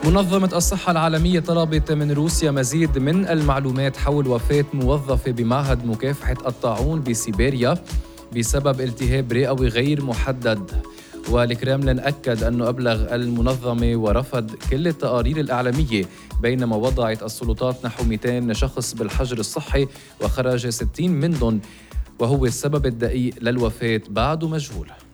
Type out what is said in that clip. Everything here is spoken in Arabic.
منظمة الصحة العالمية طلبت من روسيا مزيد من المعلومات حول وفاة موظفة بمعهد مكافحة الطاعون بسيبيريا بسبب التهاب رئوي غير محدد. والكرملين أكد أنه أبلغ المنظمة ورفض كل التقارير الإعلامية، بينما وضعت السلطات نحو 200 شخص بالحجر الصحي وخرج 60 منهم، وهو السبب الدقيق للوفاة بعده مجهول.